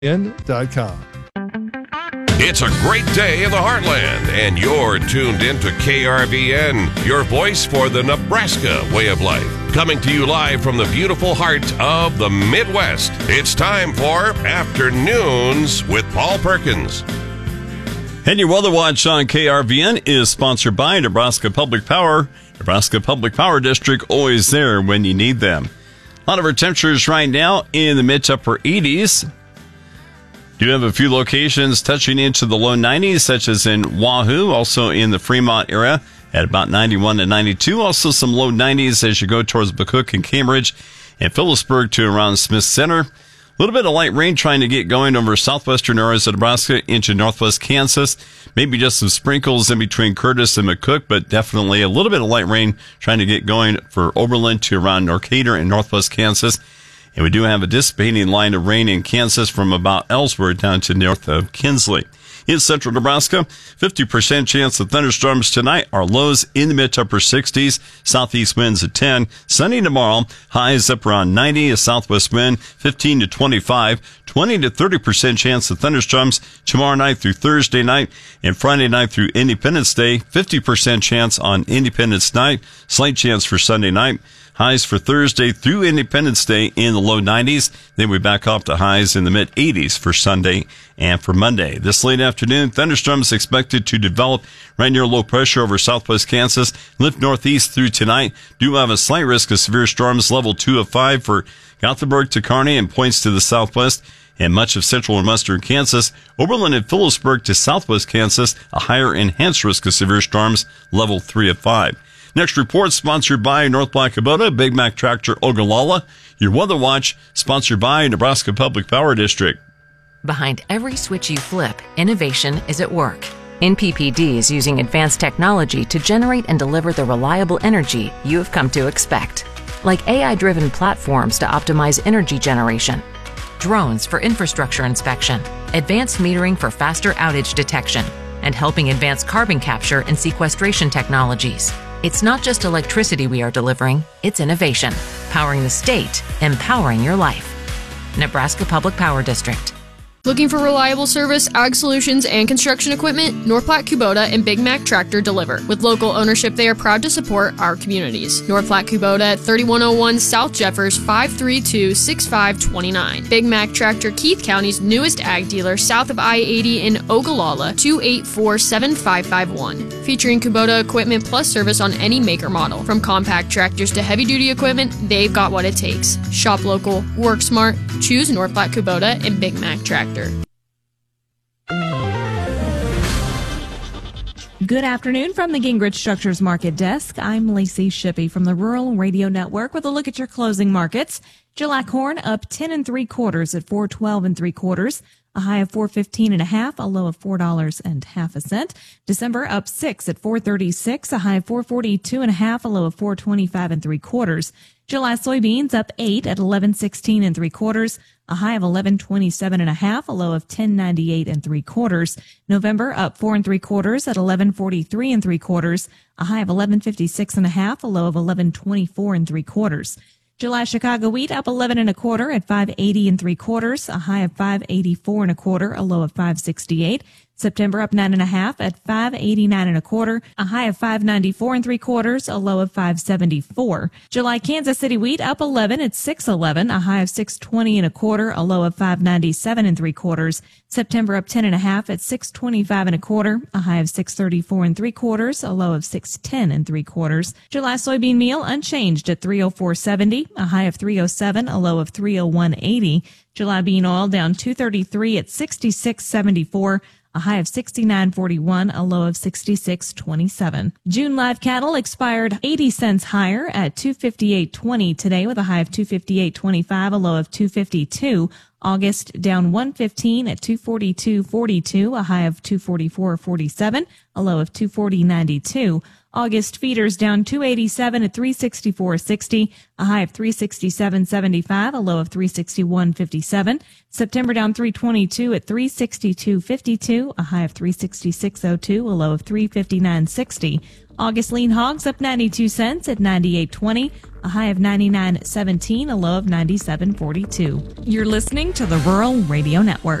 KRVN.com. It's a great day in the heartland, and you're tuned in to KRVN, your voice for the Nebraska way of life. Coming to you live from the beautiful heart of the Midwest. It's time for Afternoons with Paul Perkins. And your Weather Watch on KRVN is sponsored by Nebraska Public Power. Nebraska Public Power District, always there when you need them. A lot of our temperatures right now in the mid to upper 80s. Do have a few locations touching into the low 90s, such as in Wahoo, also in the Fremont area at about 91 to 92. Also some low 90s as you go towards McCook and Cambridge and Phillipsburg to around Smith Center. A little bit of light rain trying to get going over southwestern areas of Nebraska into northwest Kansas. Maybe just some sprinkles in between Curtis and McCook, but definitely a little bit of light rain trying to get going for Oberlin to around Norcator and northwest Kansas. And we do have a dissipating line of rain in Kansas from about Ellsworth down to north of Kinsley. In central Nebraska, 50% chance of thunderstorms tonight. Our lows in the mid to upper 60s. Southeast winds at 10. Sunny tomorrow. Highs up around 90. A southwest wind 15 to 25. 20 to 30% chance of thunderstorms tomorrow night through Thursday night. And Friday night through Independence Day. 50% chance on Independence night. Slight chance for Sunday night. Highs for Thursday through Independence Day in the low 90s. Then we back off to highs in the mid 80s for Sunday and for Monday. This late afternoon, thunderstorms expected to develop right near low pressure over southwest Kansas. Lift northeast through tonight. Do have a slight risk of severe storms, level 2 of 5 for Gothenburg to Kearney and points to the southwest and much of central and western Kansas. Oberlin and Phillipsburg to southwest Kansas, a higher enhanced risk of severe storms, level 3 of 5. Next report sponsored by North Black Kubota, Big Mac Tractor Ogallala. Your Weather Watch sponsored by Nebraska Public Power District. Behind every switch you flip, innovation is at work. NPPD is using advanced technology to generate and deliver the reliable energy you have come to expect. Like AI-driven platforms to optimize energy generation, drones for infrastructure inspection, advanced metering for faster outage detection, and helping advance carbon capture and sequestration technologies. It's not just electricity we are delivering, it's innovation. Powering the state, empowering your life. Nebraska Public Power District. Looking for reliable service, ag solutions, and construction equipment? North Platte Kubota and Big Mac Tractor deliver. With local ownership, they are proud to support our communities. North Platte Kubota at 3101 South Jeffers, 532-6529. Big Mac Tractor, Keith County's newest ag dealer, south of I-80 in Ogallala, 284-7551. Featuring Kubota equipment plus service on any make or model. From compact tractors to heavy-duty equipment, they've got what it takes. Shop local, work smart, choose North Platte Kubota and Big Mac Tractor. Good afternoon from the Gingrich Structures Market Desk. I'm Lacey Shippey from the Rural Radio Network with a look at your closing markets. July corn up 10 3/4 at $4.12 3/4. A high of $4.15.5, a low of $4.50. December up 6 at $4.36, a high of $4.42.5, a low of $4.25 3/4. July soybeans up 8 at $11.16 3/4, a high of $11.27.5, a low of $10.98 3/4. November up 4 3/4 at $11.43 3/4, a high of $11.56.5, a low of $11.24 3/4. July Chicago wheat up 11 1/4 at $5.80 3/4, a high of $5.84 1/4, a low of $5.68. September up 9 1/2 at $5.89 1/4, a high of $5.94 3/4, a low of $5.74. July Kansas City wheat up 11 at $6.11, a high of $6.20 1/4, a low of $5.97 3/4. September up 10 1/2 at $6.25 1/4, a high of $6.34 3/4, a low of $6.10 3/4. July soybean meal unchanged at $3.0470, a high of $3.07, a low of $3.0180. July bean oil down $2.33 at $66.74. A high of $69.41, a low of $66.27. June live cattle expired 80 cents higher at $258.20 today with a high of $258.25, a low of $252. August down $1.15 at $242.42, a high of $244.47, a low of $240.92. August feeders down $287 at $364.60, a high of $367.75, a low of $361.57. September down $322 at $362.52, a high of $366.02, a low of $359.60. August lean hogs up 92 cents at 98.20, a high of 99.17, a low of 97.42. You're listening to the Rural Radio Network.